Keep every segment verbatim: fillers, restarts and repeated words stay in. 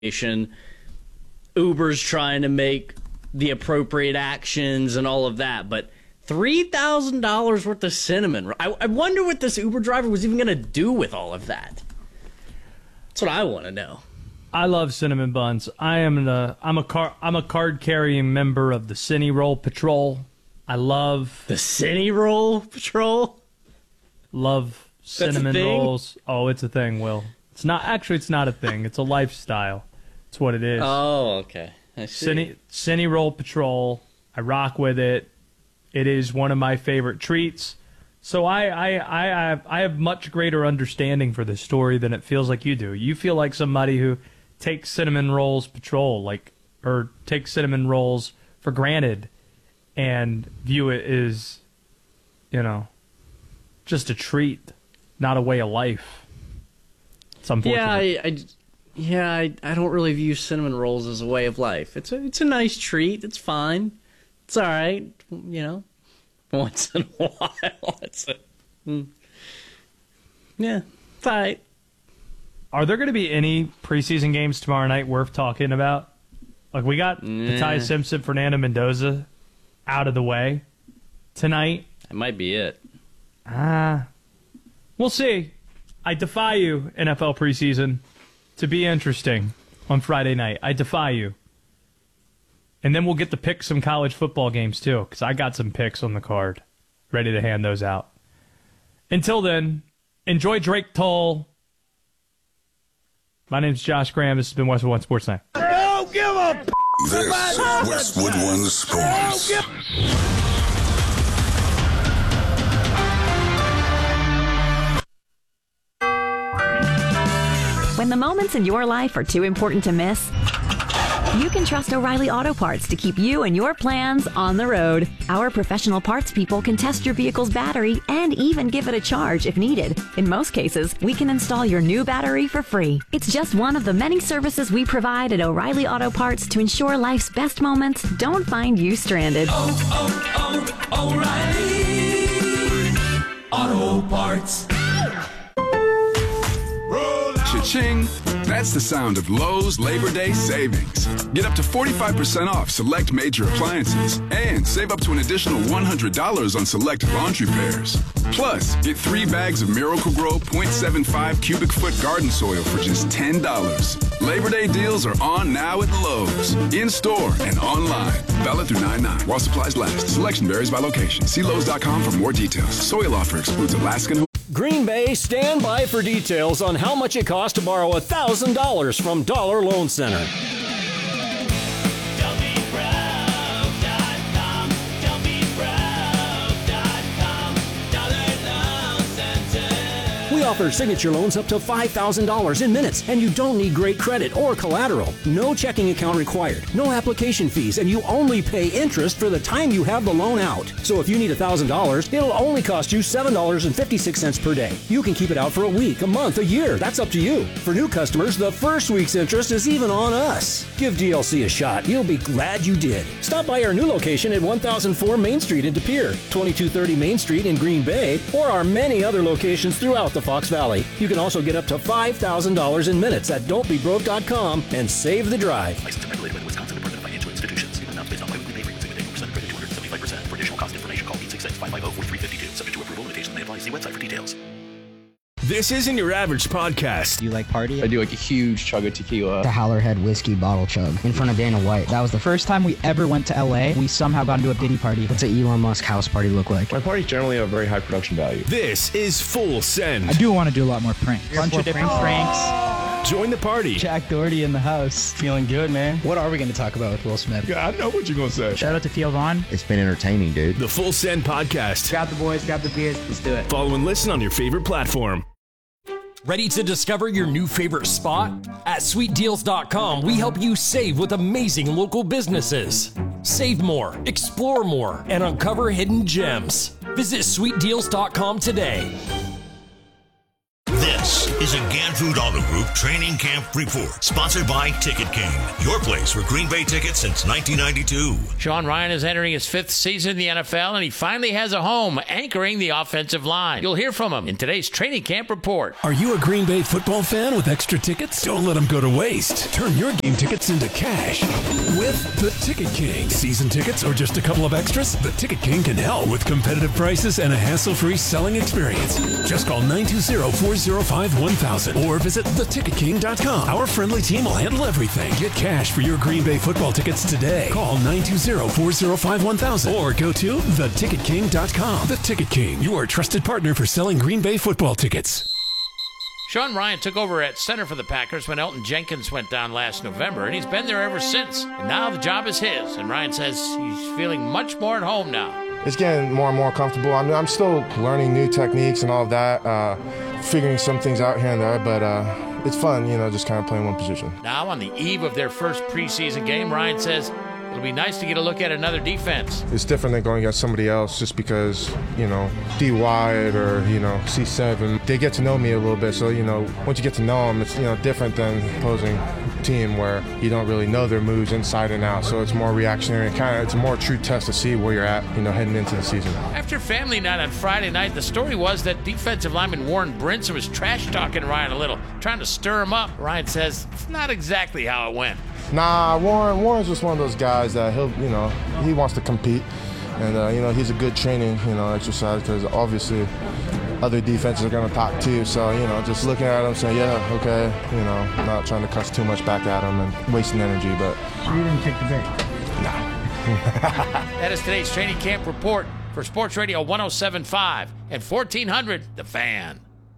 Uber's trying to make the appropriate actions and all of that, but three thousand dollars worth of cinnamon. I, I wonder what this Uber driver was even going to do with all of that. That's what I want to know. I love cinnamon buns. I am the I'm a car I'm a card carrying member of the Cine Roll Patrol. I love the Cine Roll Patrol. Love cinnamon rolls. Oh, it's a thing, Will. It's not actually. It's not a thing. It's a lifestyle. It's what it is. Oh, okay. I see. Cine, Cine Roll Patrol. I rock with it. It is one of my favorite treats. So I, I, I, I, have, I have much greater understanding for this story than it feels like you do. You feel like somebody who takes cinnamon rolls patrol, like, or takes cinnamon rolls for granted, and view it as, you know, just a treat, not a way of life. It's unfortunate. Yeah, I, I yeah, I, I don't really view cinnamon rolls as a way of life. It's a, it's a nice treat. It's fine. It's all right. You know, once in a while. It's a, mm. Yeah, it's all right. Are there going to be any preseason games tomorrow night worth talking about? Like, we got nah. Ty Simpson, Fernando Mendoza out of the way tonight. That might be it. Ah, uh, we'll see. I defy you, N F L preseason, to be interesting on Friday night. I defy you. And then we'll get to pick some college football games, too, because I got some picks on the card. Ready to hand those out. Until then, enjoy Drake Toll. My name's Josh Graham. This has been Westwood One Sports Night. Don't give a f*** This about Westwood One Sports. Don't give When the moments in your life are too important to miss, you can trust O'Reilly Auto Parts to keep you and your plans on the road. Our professional parts people can test your vehicle's battery and even give it a charge if needed. In most cases, we can install your new battery for free. It's just one of the many services we provide at O'Reilly Auto Parts to ensure life's best moments don't find you stranded. Oh, oh, oh, O'Reilly Auto Parts. Cha-ching! That's the sound of Lowe's Labor Day savings. Get up to forty-five percent off select major appliances and save up to an additional one hundred dollars on select laundry pairs. Plus, get three bags of Miracle-Gro point seven five cubic foot garden soil for just ten dollars. Labor Day deals are on now at Lowe's. In-store and online. Valid through nine nine while supplies last. Selection varies by location. See Lowe's dot com for more details. Soil offer excludes Alaskan. Green Bay, stand by for details on how much it costs to borrow one thousand dollars from Dollar Loan Center. We offer signature loans up to five thousand dollars in minutes, and you don't need great credit or collateral. No checking account required, no application fees, and you only pay interest for the time you have the loan out. So if you need one thousand dollars, it'll only cost you seven dollars and fifty-six cents per day. You can keep it out for a week, a month, a year. That's up to you. For new customers, the first week's interest is even on us. Give D L C a shot. You'll be glad you did. Stop by our new location at one thousand four Main Street in De Pere, twenty-two thirty Main Street in Green Bay, or our many other locations throughout the Fox Valley. You can also get up to five thousand dollars in minutes at don't be broke dot com and save the drive. Licensed and regulated by the Wisconsin Department of Financial Institutions. Even amounts based on biweekly pay frequency with eight percent credit two hundred seventy-five percent. For additional cost information, call eight six six, five five zero, four three five two. Subject to approval, limitations may apply. See website for details. This isn't your average podcast. Do you like party? I do like a huge chug of tequila. The Howlerhead whiskey bottle chug in front of Dana White. That was the first time we ever went to L A. We somehow got into a Diddy party. What's an Elon Musk house party look like? My parties generally have very high production value. This is Full Send. I do want to do a lot more pranks. A bunch of different pranks. Join the party. Jack Doherty in the house. Feeling good, man. What are we going to talk about with Will Smith? Yeah, I know what you're going to say. Shout out to Theo Vaughn. It's been entertaining, dude. The Full Send Podcast. Grab the boys, grab the beers. Let's do it. Follow and listen on your favorite platform. Ready to discover your new favorite spot? At sweet deals dot com, we help you save with amazing local businesses. Save more, explore more, and uncover hidden gems. Visit sweet deals dot com today. This is a Ganfood Auto Group Training Camp Report, sponsored by Ticket King, your place for Green Bay tickets since nineteen ninety-two. Sean Rhyan is entering his fifth season in the N F L, and he finally has a home anchoring the offensive line. You'll hear from him in today's Training Camp Report. Are you a Green Bay football fan with extra tickets? Don't let them go to waste. Turn your game tickets into cash with the Ticket King. Season tickets or just a couple of extras? The Ticket King can help with competitive prices and a hassle-free selling experience. Just call nine two zero, four zero five, one thousand or visit the ticket king dot com. Our friendly team will handle everything. Get cash for your Green Bay football tickets today. Call nine two zero, four zero five, one thousand or go to the ticket king dot com. The Ticket King, your trusted partner for selling Green Bay football tickets. Sean Rhyan took over at center for the Packers when Elton Jenkins went down last November, and he's been there ever since. And now the job is his, and Ryan says he's feeling much more at home now. It's getting more and more comfortable. I mean, I'm still learning new techniques and all of that, uh, figuring some things out here and there, but uh, it's fun, you know, just kind of playing one position. Now, on the eve of their first preseason game, Ryan says it'll be nice to get a look at another defense. It's different than going against somebody else just because, you know, D. Wyatt or, you know, C seven, they get to know me a little bit. So, you know, once you get to know them, it's, you know, different than opposing team where you don't really know their moves inside and out. So it's more reactionary and kind of, it's a more true test to see where you're at, you know, heading into the season. After family night on Friday night, the story was that defensive lineman Warren Brinson was trash-talking Ryan a little, trying to stir him up. Ryan says it's not exactly how it went. Nah, Warren. Warren's just one of those guys that he'll, you know, he wants to compete, and uh, you know, he's a good training, you know, exercise because obviously other defenses are going to talk too. So you know, just looking at him, saying, yeah, okay, you know, not trying to cuss too much back at him and wasting energy. But so you didn't take the bait. Nah. That is today's Training Camp Report for Sports Radio one oh seven point five and fourteen hundred The Fan.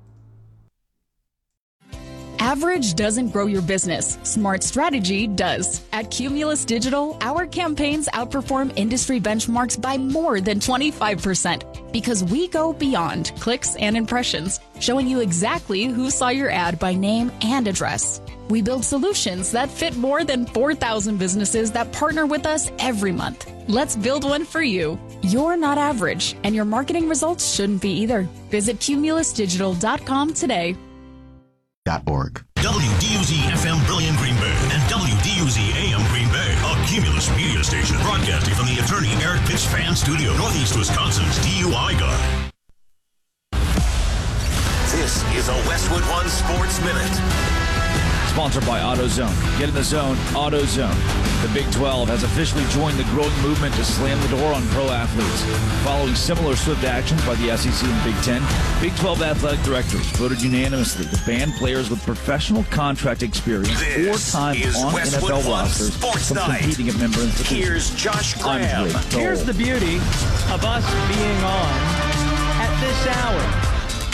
Average doesn't grow your business. Smart strategy does. At Cumulus Digital, our campaigns outperform industry benchmarks by more than twenty-five percent because we go beyond clicks and impressions, showing you exactly who saw your ad by name and address. We build solutions that fit more than four thousand businesses that partner with us every month. Let's build one for you. You're not average, and your marketing results shouldn't be either. Visit cumulus digital dot com today. Org. W D U Z F M Brilliant Green Bay and W D U Z A M Green Bay, a Cumulus media station broadcasting from the attorney Eric Pitts Fan Studio, Northeast Wisconsin's D U I guy. This is a Westwood One Sports Minute. Sponsored by AutoZone. Get in the zone, AutoZone. The Big twelve has officially joined the growing movement to slam the door on pro athletes. Following similar swift actions by the S E C and Big Ten, Big twelve athletic directors voted unanimously to ban players with professional contract experience This or time is on Westwood N F L One rosters Sports from Night. competing at member institutions. Here's Josh Graham. Here's the beauty of us being on at this hour.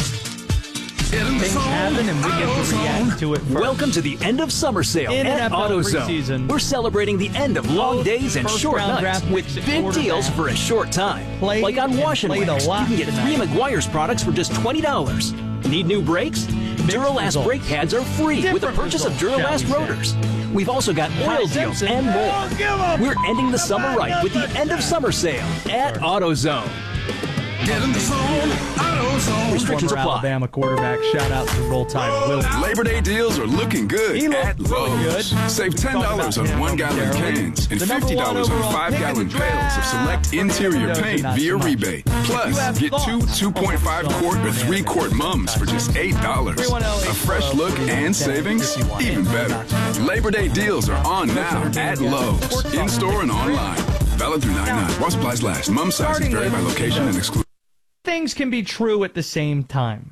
Things happen and we get to react to it first. Welcome to the end of summer sale In at N F L AutoZone. preseason. We're celebrating the end of long Both days and first short round nights draft with picks at big quarterback deals for a short time. played like on and wash and played a wax, you lot can get three tonight. Meguiar's products for just twenty dollars. Need new brakes? Duralast results. brake pads are free with the Different purchase of results, Duralast shall we rotors. We've also got oil Ty deals Simpson. and more. Give 'em. We're ending the summer right with the end of summer sale at AutoZone. Get in the zone, AutoZone. Restrictions Former apply. Alabama quarterback. Shout out to Roll Tide Wilson. Labor Day deals are looking good He looked at really Lowe's. good. Save ten dollars on Talk about one him gallon momentarily. cans and The number fifty dollars one on overall five pick in gallon the pails of select interior Mendoza, paint not via so much. rebate. You Plus, have get two thoughts two point five on quart or Mendoza. three quart mums for just eight dollars. A fresh look and savings, even better. Labor Day deals are on now at Lowe's, in store and online. Valid through nine nine. While supplies last. Mum sizes Starting vary by with location and exclude. Things can be true at the same time.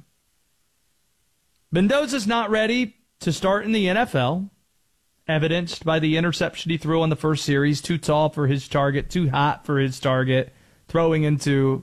Mendoza's not ready to start in the N F L, evidenced by the interception he threw on the first series. Too tall for his target, too hot for his target, throwing into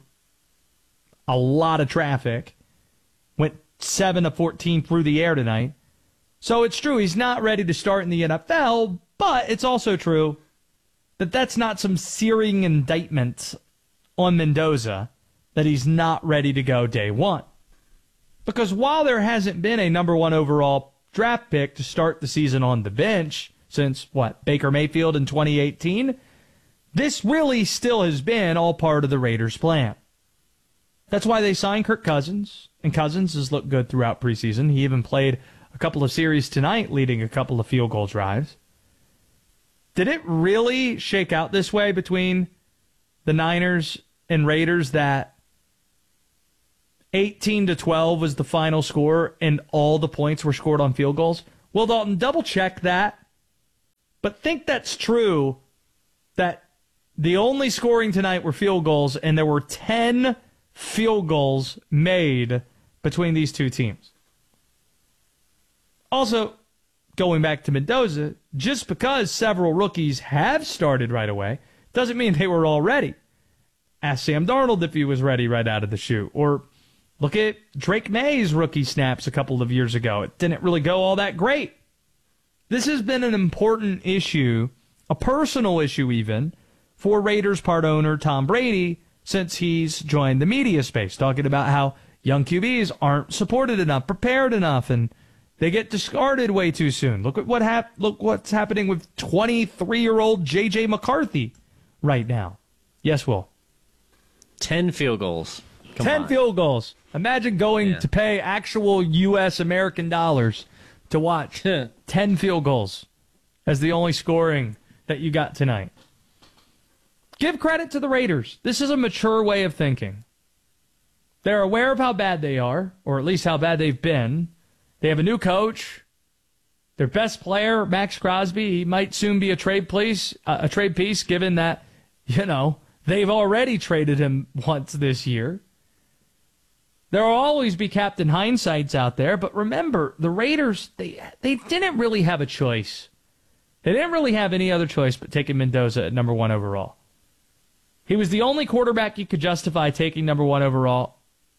a lot of traffic. Went seven of fourteen through the air tonight. So it's true, he's not ready to start in the N F L, but it's also true that that's not some searing indictment on Mendoza that he's not ready to go day one. Because while there hasn't been a number one overall draft pick to start the season on the bench since, what, Baker Mayfield in twenty eighteen, this really still has been all part of the Raiders' plan. That's why they signed Kirk Cousins and Cousins has looked good throughout preseason. He even played a couple of series tonight, leading a couple of field goal drives. Did it really shake out this way between the Niners and Raiders that eighteen to twelve was the final score and all the points were scored on field goals? Well, Dalton, double check that. But think that's true, that the only scoring tonight were field goals, and there were ten field goals made between these two teams. Also, going back to Mendoza, just because several rookies have started right away doesn't mean they were all ready. Ask Sam Darnold if he was ready right out of the chute. Or look at Drake May's rookie snaps a couple of years ago. It didn't really go all that great. This has been an important issue, a personal issue even, for Raiders part owner Tom Brady since he's joined the media space, talking about how young Q Bs aren't supported enough, prepared enough, and they get discarded way too soon. Look at what hap- Look what's happening with twenty-three-year-old J J McCarthy right now. Yes, Will? Ten field goals. Come Ten on. field goals. Imagine going Yeah. to pay actual U S American dollars to watch ten field goals as the only scoring that you got tonight. Give credit to the Raiders. This is a mature way of thinking. They're aware of how bad they are, or at least how bad they've been. They have a new coach. Their best player, Max Crosby, he might soon be a trade piece, uh, a trade piece, given that, you know, they've already traded him once this year. There will always be Captain Hindsights out there, but remember, the Raiders, they they didn't really have a choice. They didn't really have any other choice but taking Mendoza at number one overall. He was the only quarterback you could justify taking number one overall.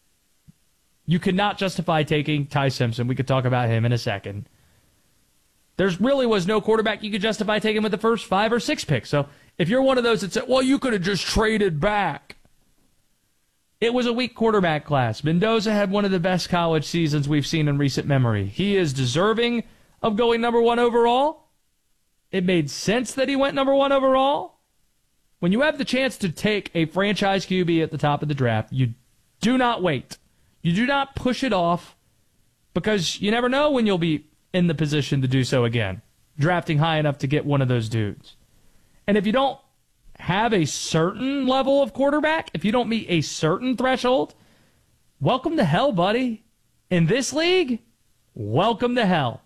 You could not justify taking Ty Simpson. We could talk about him in a second. There really was no quarterback you could justify taking with the first five or six picks. So if you're one of those that said, well, you could have just traded back. It was a weak quarterback class. Mendoza had one of the best college seasons we've seen in recent memory. He is deserving of going number one overall. It made sense that he went number one overall. When you have the chance to take a franchise Q B at the top of the draft, you do not wait. You do not push it off because you never know when you'll be in the position to do so again, drafting high enough to get one of those dudes. And if you don't have a certain level of quarterback, if you don't meet a certain threshold, welcome to hell, buddy. In this league, welcome to hell.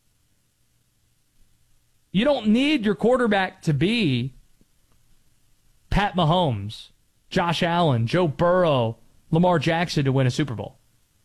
You don't need your quarterback to be Pat Mahomes, Josh Allen, Joe Burrow, Lamar Jackson to win a Super Bowl.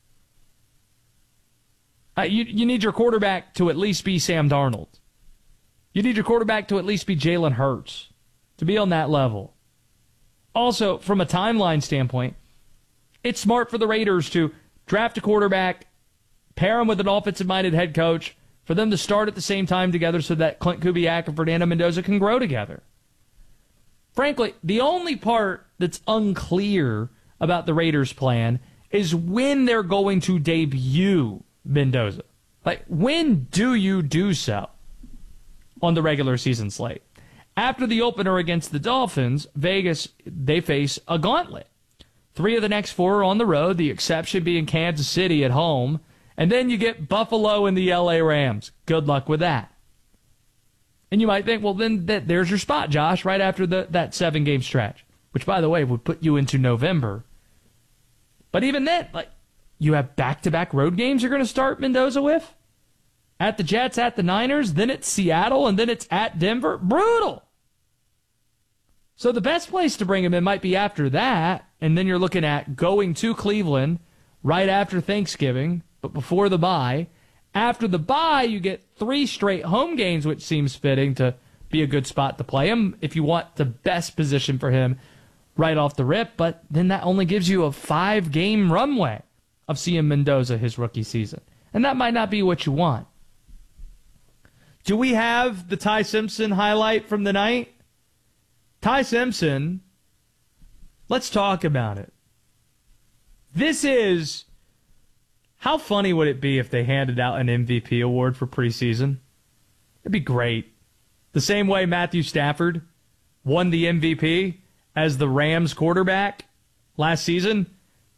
Uh, you, you need your quarterback to at least be Sam Darnold. You need your quarterback to at least be Jalen Hurts, to be on that level. Also, from a timeline standpoint, it's smart for the Raiders to draft a quarterback, pair him with an offensive-minded head coach, for them to start at the same time together so that Clint Kubiak and Fernando Mendoza can grow together. Frankly, the only part that's unclear about the Raiders' plan is when they're going to debut Mendoza. Like, when do you do so on the regular season slate? After the opener against the Dolphins, Vegas, they face a gauntlet. Three of the next four are on the road, the exception being Kansas City at home. And then you get Buffalo and the L A Rams. Good luck with that. And you might think, well, then that, there's your spot, Josh, right after the, that seven-game stretch, which, by the way, would put you into November. But even then, like, you have back-to-back road games you're going to start Mendoza with? At the Jets, at the Niners, then it's Seattle, and then it's at Denver. Brutal! So the best place to bring him in might be after that, and then you're looking at going to Cleveland right after Thanksgiving, but before the bye. After the bye, you get three straight home games, which seems fitting to be a good spot to play him if you want the best position for him right off the rip. But then that only gives you a five-game runway of seeing Mendoza his rookie season. And that might not be what you want. Do we have the Ty Simpson highlight from the night? Ty Simpson, let's talk about it. This is... How funny would it be if they handed out an M V P award for preseason? It'd be great. The same way Matthew Stafford won the M V P as the Rams quarterback last season.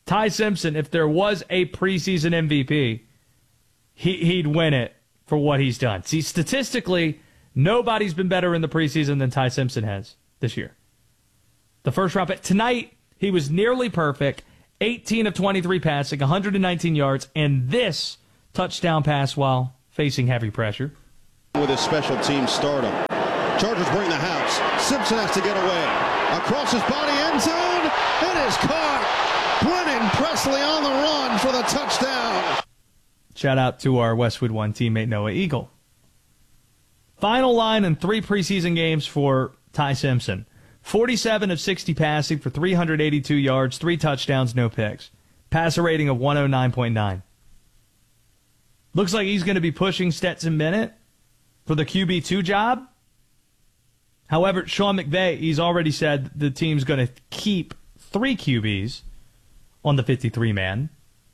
Ty Simpson, if there was a preseason M V P, he, he'd win it for what he's done. See, statistically, nobody's been better in the preseason than Ty Simpson has this year. The first round pick. Tonight, he was nearly perfect. eighteen of twenty-three passing, one hundred nineteen yards, and this touchdown pass while facing heavy pressure. With his special team stardom. Chargers bring the house. Simpson has to get away. Across his body, end zone. It is caught. Brennan Presley on the run for the touchdown. Shout out to our Westwood One teammate Noah Eagle. Final line in three preseason games for Ty Simpson. forty-seven of sixty passing for three hundred eighty-two yards, three touchdowns, no picks. Passer rating of one oh nine point nine. Looks like he's going to be pushing Stetson Bennett for the Q B two job. However, Sean McVay, he's already said the team's going to keep three Q Bs on the fifty-three man.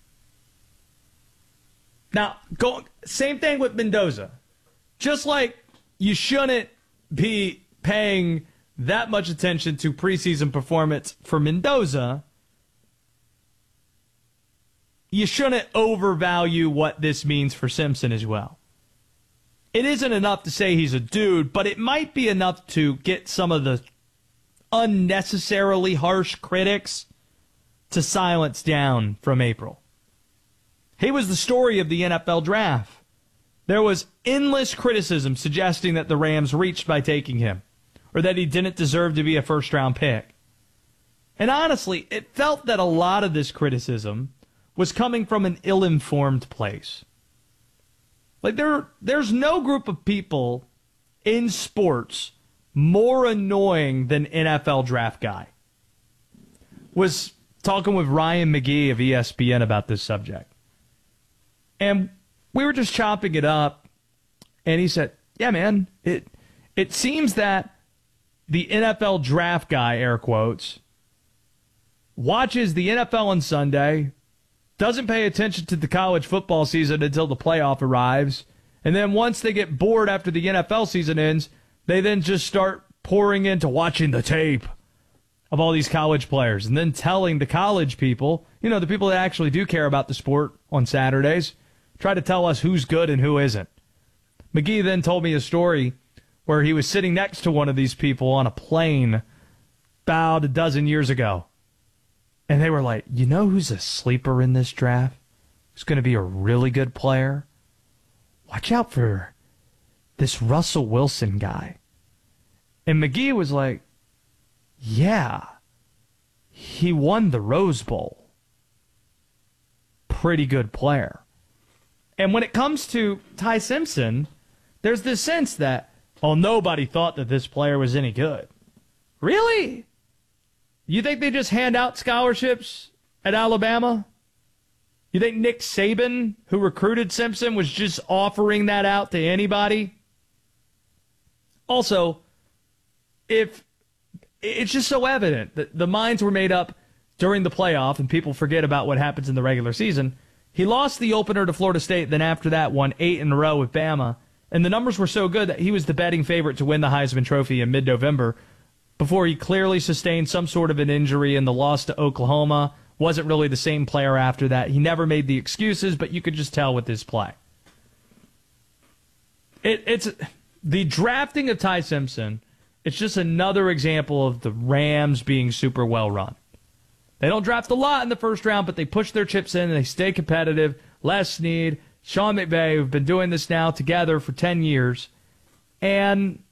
Now, go, same thing with Mendoza. Just like you shouldn't be paying that much attention to preseason performance for Mendoza, you shouldn't overvalue what this means for Simpson as well. It isn't enough to say he's a dude, but it might be enough to get some of the unnecessarily harsh critics to silence down from April. He was the story of the N F L draft. There was endless criticism suggesting that the Rams reached by taking him, or that he didn't deserve to be a first-round pick. And honestly, it felt that a lot of this criticism was coming from an ill-informed place. Like, there, there's no group of people in sports more annoying than N F L draft guy. Was talking with Ryan McGee of E S P N about this subject. And we were just chopping it up, and he said, yeah, man, it it seems that the N F L draft guy, air quotes, watches the N F L on Sunday, doesn't pay attention to the college football season until the playoff arrives, and then once they get bored after the N F L season ends, they then just start pouring into watching the tape of all these college players and then telling the college people, you know, the people that actually do care about the sport on Saturdays, try to tell us who's good and who isn't. McGee then told me a story where he was sitting next to one of these people on a plane about a dozen years ago. And they were like, you know who's a sleeper in this draft? Who's going to be a really good player? Watch out for this Russell Wilson guy. And McGee was like, yeah, he won the Rose Bowl. Pretty good player. And when it comes to Ty Simpson, there's this sense that, oh, nobody thought that this player was any good. Really? You think they just hand out scholarships at Alabama? You think Nick Saban, who recruited Simpson, was just offering that out to anybody? Also, if it's just so evident that the minds were made up during the playoff and people forget about what happens in the regular season. He lost the opener to Florida State, then after that won eight in a row with Bama. And the numbers were so good that he was the betting favorite to win the Heisman Trophy in mid-November before he clearly sustained some sort of an injury in the loss to Oklahoma. Wasn't really the same player after that. He never made the excuses, but you could just tell with his play. It, it's the drafting of Ty Simpson, it's just another example of the Rams being super well run. They don't draft a lot in the first round, but they push their chips in and they stay competitive. Les Snead, Sean McVay, who've been doing this now together for ten years. And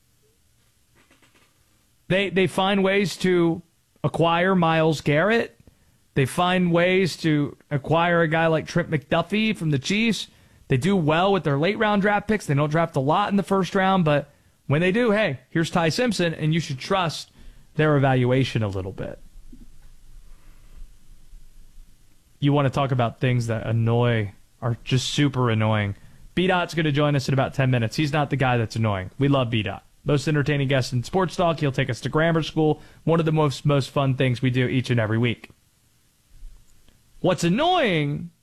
they they find ways to acquire Myles Garrett. They find ways to acquire a guy like Trent McDuffie from the Chiefs. They do well with their late-round draft picks. They don't draft a lot in the first round, but when they do, hey, here's Ty Simpson, and you should trust their evaluation a little bit. You want to talk about things that annoy, are just super annoying. B-Dot's going to join us in about ten minutes. He's not the guy that's annoying. We love B-Dot. Most entertaining guest in sports talk. He'll take us to grammar school. One of the most, most fun things we do each and every week. What's annoying,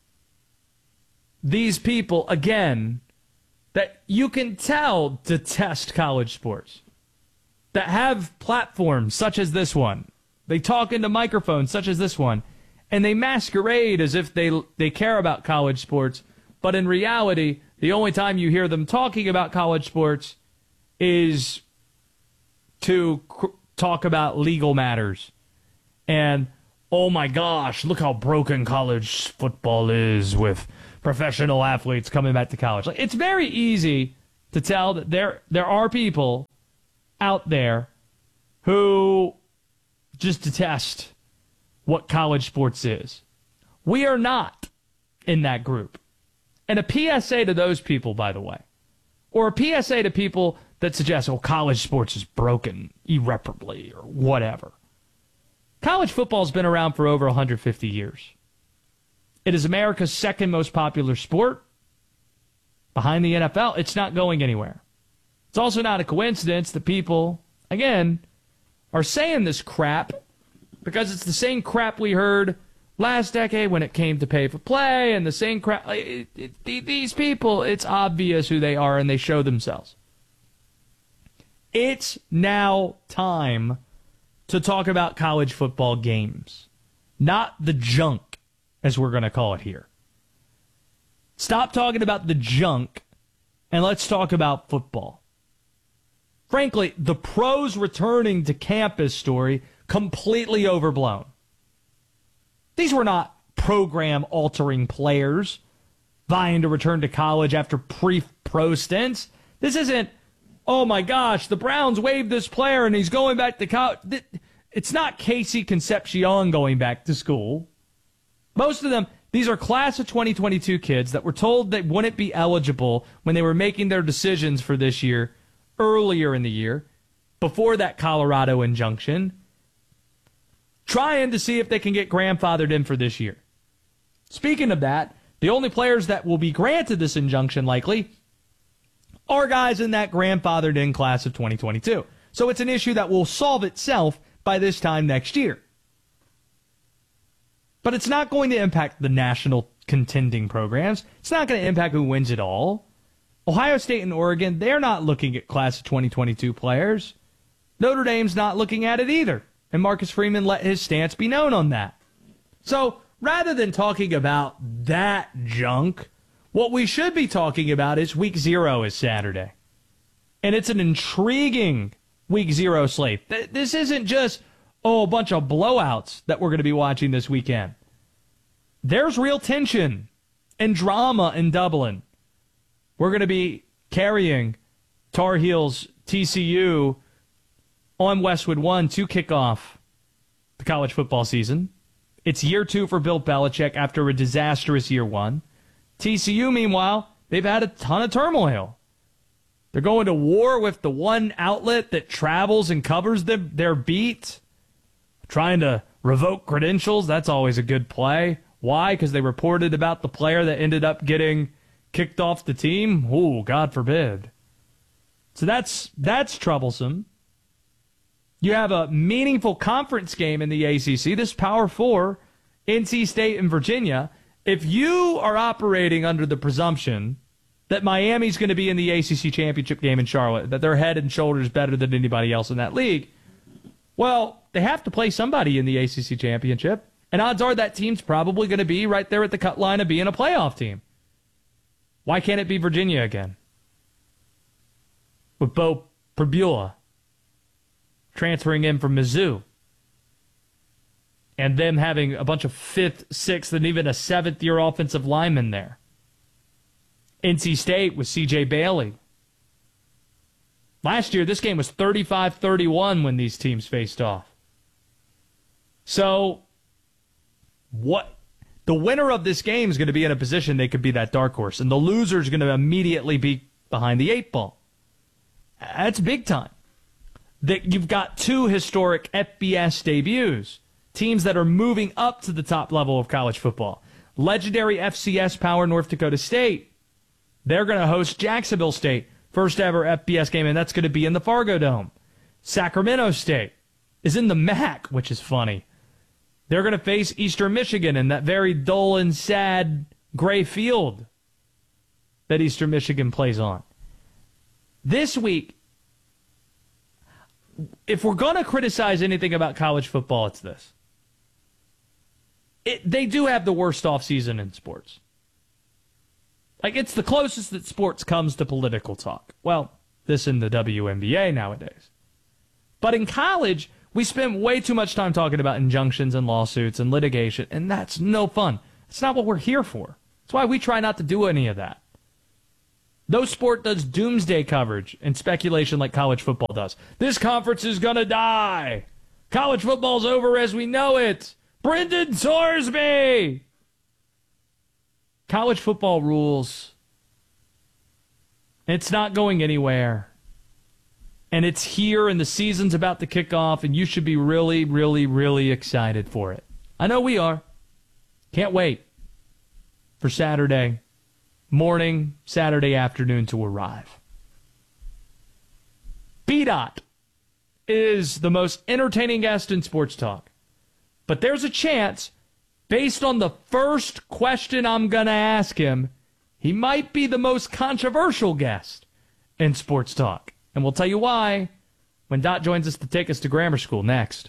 these people, again, that you can tell detest college sports, that have platforms such as this one. They talk into microphones such as this one, and they masquerade as if they they care about college sports, but in reality, the only time you hear them talking about college sports is to cr- talk about legal matters. And, oh my gosh, look how broken college football is with professional athletes coming back to college. Like, it's very easy to tell that there there are people out there who just detest what college sports is. We are not in that group. And a P S A to those people, by the way, or a P S A to people that suggest, oh, college sports is broken irreparably or whatever. College football's been around for over one hundred fifty years. It is America's second most popular sport behind the N F L. It's not going anywhere. It's also not a coincidence that people, again, are saying this crap because it's the same crap we heard last decade when it came to pay for play, and the same crap. It, it, it, these people, it's obvious who they are, and they show themselves. It's now time to talk about college football games, not the junk, as we're going to call it here. Stop talking about the junk, and let's talk about football. Frankly, the pros returning to campus story, completely overblown. These were not program-altering players vying to return to college after pre-pro stints. This isn't, oh my gosh, the Browns waived this player and he's going back to college. It's not Casey Concepcion going back to school. Most of them, these are class of twenty twenty-two kids that were told they wouldn't be eligible when they were making their decisions for this year earlier in the year, before that Colorado injunction, trying to see if they can get grandfathered in for this year. Speaking of that, the only players that will be granted this injunction likely are guys in that grandfathered in class of twenty twenty-two. So it's an issue that will solve itself by this time next year. But it's not going to impact the national contending programs. It's not going to impact who wins it all. Ohio State and Oregon, they're not looking at class of twenty twenty-two players. Notre Dame's not looking at it either. And Marcus Freeman let his stance be known on that. So rather than talking about that junk, what we should be talking about is week zero is Saturday. And it's an intriguing week zero slate. This isn't just, oh, a bunch of blowouts that we're going to be watching this weekend. There's real tension and drama in Dublin. We're going to be carrying Tar Heels T C U on Westwood One to kick off the college football season. It's year two for Bill Belichick after a disastrous year one. T C U, meanwhile, they've had a ton of turmoil. They're going to war with the one outlet that travels and covers them, their beat, trying to revoke credentials. That's always a good play. Why? Because they reported about the player that ended up getting kicked off the team. Ooh, God forbid. So that's that's troublesome. You have a meaningful conference game in the A C C, this Power Four, N C State and Virginia. If you are operating under the presumption that Miami's going to be in the A C C championship game in Charlotte, that they're head and shoulders better than anybody else in that league, well, they have to play somebody in the A C C championship, and odds are that team's probably going to be right there at the cut line of being a playoff team. Why can't it be Virginia again? With Bo Perbula transferring in from Mizzou, and them having a bunch of fifth, sixth, and even a seventh-year offensive lineman there. N C State with C J Bailey. Last year, this game was thirty-five thirty-one when these teams faced off. So, what? The winner of this game is going to be in a position they could be that dark horse, and the loser is going to immediately be behind the eight ball. That's big time. That you've got two historic F B S debuts, teams that are moving up to the top level of college football. Legendary F C S power North Dakota State. They're going to host Jacksonville State, first ever F B S game, and that's going to be in the Fargo Dome. Sacramento State is in the M A C, which is funny. They're going to face Eastern Michigan in that very dull and sad gray field that Eastern Michigan plays on. This week, if we're going to criticize anything about college football, it's this. it, they do have the worst offseason in sports. Like, it's the closest that sports comes to political talk. Well, this in the W N B A nowadays. But in college, we spend way too much time talking about injunctions and lawsuits and litigation, and that's no fun. It's not what we're here for. That's why we try not to do any of that. No sport does doomsday coverage and speculation like college football does. This conference is going to die. College football's over as we know it. Brendan Sorsby. College football rules. It's not going anywhere. And it's here, and the season's about to kick off, and you should be really, really, really excited for it. I know we are. Can't wait for Saturday morning, Saturday afternoon to arrive. B DOT is the most entertaining guest in sports talk. But there's a chance, based on the first question I'm going to ask him, he might be the most controversial guest in sports talk. And we'll tell you why when Dot joins us to take us to grammar school next.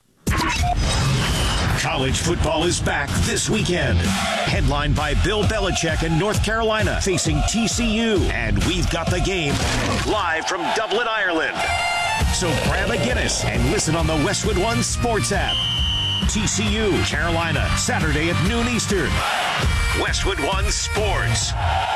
College football is back this weekend. Headlined by Bill Belichick in North Carolina facing T C U. And we've got the game live from Dublin, Ireland. So grab a Guinness and listen on the Westwood One Sports app. T C U, Carolina, Saturday at noon Eastern. Westwood One Sports.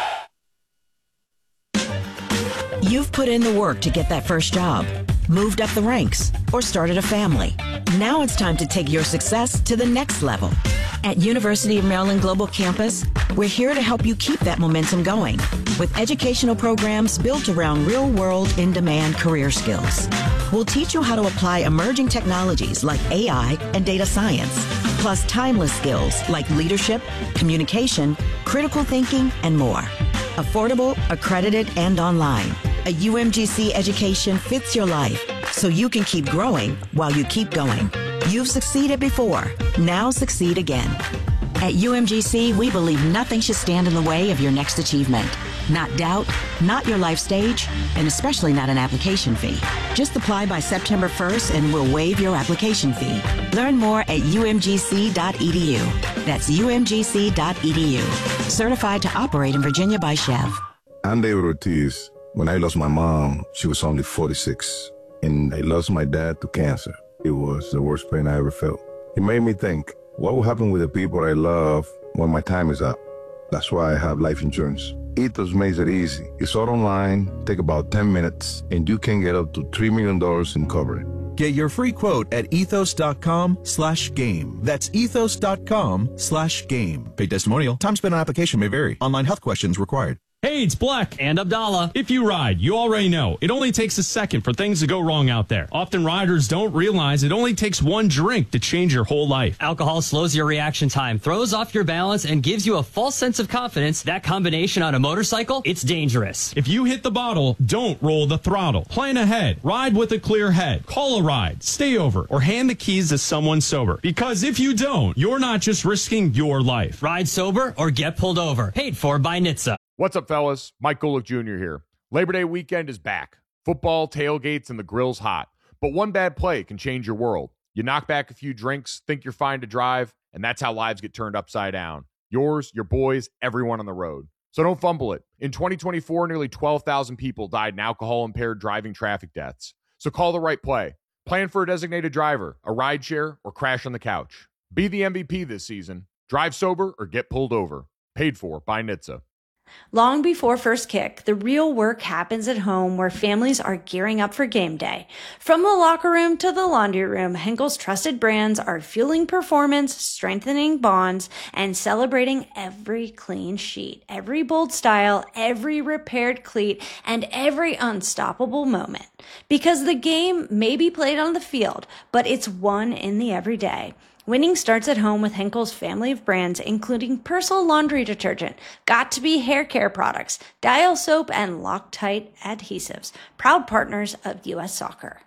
You've put in the work to get that first job, moved up the ranks, or started a family. Now it's time to take your success to the next level. At University of Maryland Global Campus, we're here to help you keep that momentum going with educational programs built around real-world, in-demand career skills. We'll teach you how to apply emerging technologies like A I and data science, plus timeless skills like leadership, communication, critical thinking, and more. Affordable, accredited, and online. A U M G C education fits your life, so you can keep growing while you keep going. You've succeeded before. Now succeed again. At U M G C, we believe nothing should stand in the way of your next achievement. Not doubt, not your life stage, and especially not an application fee. Just apply by September first and we'll waive your application fee. Learn more at U M G C dot E D U. That's U M G C dot E D U. Certified to operate in Virginia by Chev. I'm David Ortiz. When I lost my mom, she was only forty-six. And I lost my dad to cancer. It was the worst pain I ever felt. It made me think, what will happen with the people I love when my time is up? That's why I have life insurance. Ethos makes it easy. It's all online, take about ten minutes, and you can get up to three million dollars in coverage. Get your free quote at ethos.com slash game. That's ethos.com slash game. Paid testimonial. Time spent on application may vary. Online health questions required. Hey, it's Black and Abdallah. If you ride, you already know it only takes a second for things to go wrong out there. Often riders don't realize it only takes one drink to change your whole life. Alcohol slows your reaction time, throws off your balance, and gives you a false sense of confidence. That combination on a motorcycle, it's dangerous. If you hit the bottle, don't roll the throttle. Plan ahead. Ride with a clear head. Call a ride. Stay over. Or hand the keys to someone sober. Because if you don't, you're not just risking your life. Ride sober or get pulled over. Paid for by N H T S A. What's up, fellas? Mike Golick Junior here. Labor Day weekend is back. Football, tailgates, and the grill's hot. But one bad play can change your world. You knock back a few drinks, think you're fine to drive, and that's how lives get turned upside down. Yours, your boys, everyone on the road. So don't fumble it. In twenty twenty-four, nearly twelve thousand people died in alcohol-impaired driving traffic deaths. So call the right play. Plan for a designated driver, a rideshare, or crash on the couch. Be the M V P this season. Drive sober or get pulled over. Paid for by N H T S A. Long before first kick, the real work happens at home where families are gearing up for game day. From the locker room to the laundry room, Henkel's trusted brands are fueling performance, strengthening bonds, and celebrating every clean sheet, every bold style, every repaired cleat, and every unstoppable moment. Because the game may be played on the field, but it's won in the everyday. Winning starts at home with Henkel's family of brands, including Persil laundry detergent, Got2b hair care products, Dial soap, and Loctite adhesives. Proud partners of U S Soccer.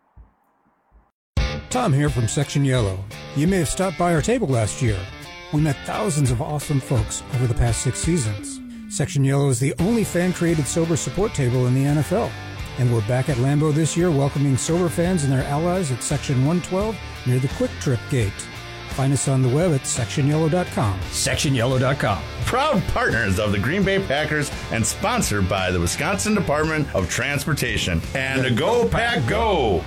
Tom here from Section Yellow. You may have stopped by our table last year. We met thousands of awesome folks over the past six seasons. Section Yellow is the only fan-created sober support table in the N F L. And we're back at Lambeau this year welcoming sober fans and their allies at Section one twelve near the Quick Trip Gate. Find us on the web at section yellow dot com. section yellow dot com. Proud partners of the Green Bay Packers and sponsored by the Wisconsin Department of Transportation. And Go Pack Go!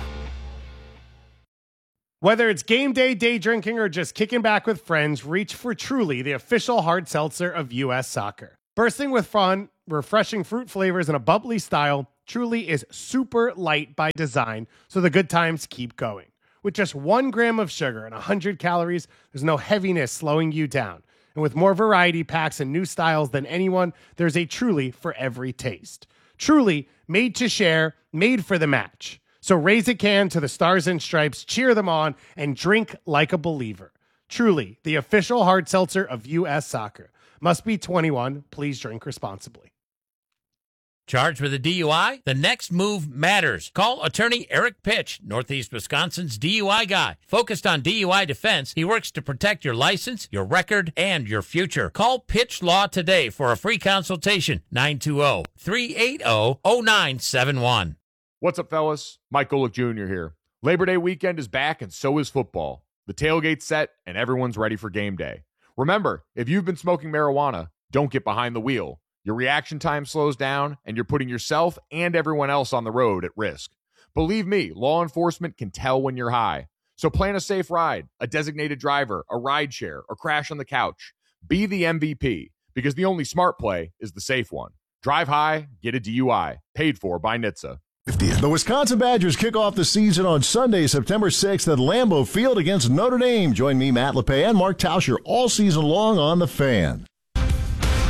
Whether it's game day, day drinking, or just kicking back with friends, reach for Truly, the official hard seltzer of U S Soccer. Bursting with fun, refreshing fruit flavors, and a bubbly style, Truly is super light by design, so the good times keep going. With just one gram of sugar and one hundred calories, there's no heaviness slowing you down. And with more variety packs and new styles than anyone, there's a Truly for every taste. Truly, made to share, made for the match. So raise a can to the Stars and Stripes, cheer them on, and drink like a believer. Truly, the official hard seltzer of U S Soccer. Must be twenty-one. Please drink responsibly. Charged with a D U I? The next move matters. Call attorney Eric Pitch, Northeast Wisconsin's D U I guy. Focused on D U I defense, he works to protect your license, your record, and your future. Call Pitch Law today for a free consultation. nine two zero, three eight zero, zero nine seven one. What's up, fellas? Mike Golick Junior here. Labor Day weekend is back, and so is football. The tailgate's set, and everyone's ready for game day. Remember, if you've been smoking marijuana, don't get behind the wheel. Your reaction time slows down, and you're putting yourself and everyone else on the road at risk. Believe me, law enforcement can tell when you're high. So plan a safe ride, a designated driver, a ride share, or crash on the couch. Be the M V P, because the only smart play is the safe one. Drive high, get a D U I. Paid for by N H T S A. The Wisconsin Badgers kick off the season on Sunday, September sixth at Lambeau Field against Notre Dame. Join me, Matt LePay, and Mark Tauscher all season long on The Fan.